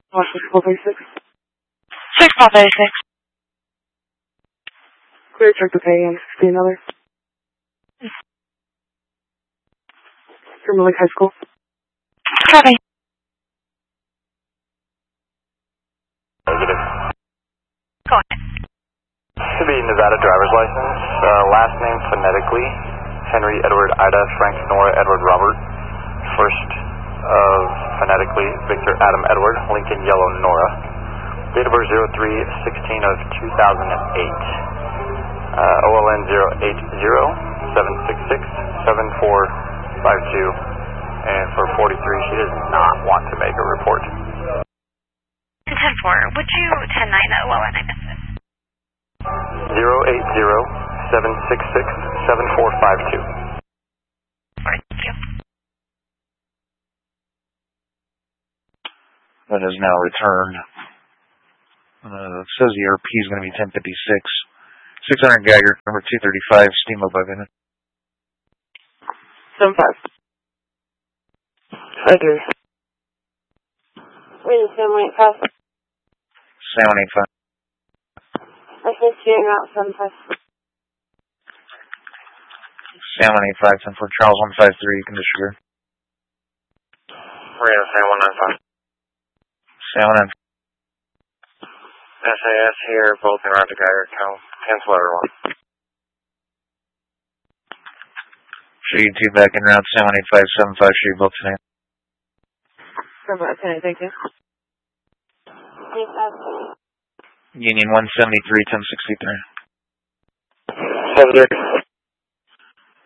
Washington 436. 6536. Clear check to pay and $16. From Lake High School. Copy. Negative. Go ahead. Should be Nevada driver's license. Last name phonetically. Henry Edward Ida Frank Nora Edward Robert. First of phonetically Victor Adam Edward Lincoln Yellow Nora. Date of birth 03/16 of 2008. OLN 080-766-7452. And for 43, she does not want to make a report. 10-4. Would you 10-9 OLN? I missed it. 080-766-7452. Alright, thank you. That is now returned. It says the RP is going to be 1056. 600 Geiger, number 235, steamboat by minute. 75. I do. Wait, 785. 785. I said shooting out 75. 785, 10 for Charles 153, you can disregard. Marina 7195. 795. SAS here, both in Roger Geiger, cancel everyone. Show you two back in route 78575, show you both today. Thank you. Union 173, 1063. 73.